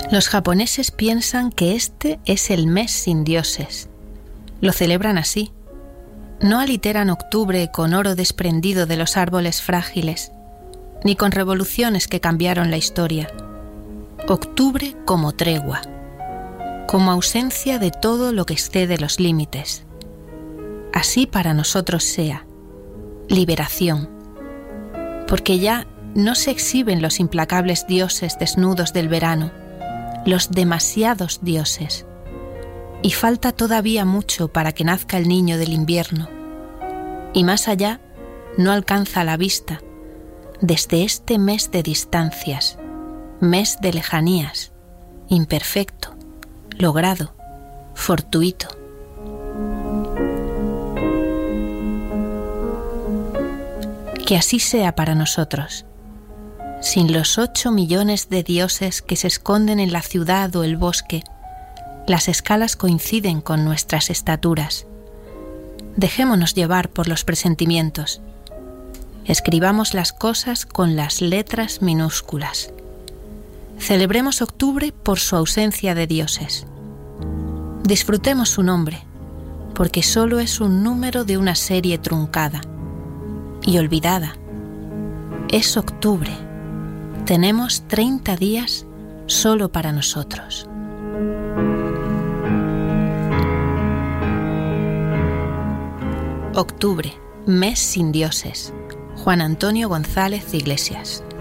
Los japoneses piensan que este es el mes sin dioses. Lo celebran así. No aliteran octubre con oro desprendido de los árboles frágiles, ni con revoluciones que cambiaron la historia. Octubre como tregua, como ausencia de todo lo que excede los límites. Así para nosotros sea, liberación, porque ya no se exhiben los implacables dioses desnudos del verano, los demasiados dioses, y falta todavía mucho para que nazca el niño del invierno, y más allá no alcanza a la vista, desde este mes de distancias, mes de lejanías, imperfecto, logrado, fortuito. Que así sea para nosotros, sin los 8 millones de dioses que se esconden en la ciudad o el bosque. Las escalas coinciden con nuestras estaturas. Dejémonos llevar por los presentimientos. Escribamos las cosas con las letras minúsculas. Celebremos octubre por su ausencia de dioses. Disfrutemos su nombre, porque solo es un número de una serie truncada y olvidada. Es octubre. Tenemos 30 días solo para nosotros. Octubre, mes sin dioses. Juan Antonio González Iglesias.